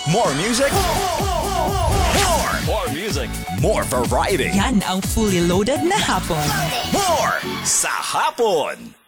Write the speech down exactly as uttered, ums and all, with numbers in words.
More music. More. More music. More variety. Yan ang fully loaded na hapon. More sa hapon.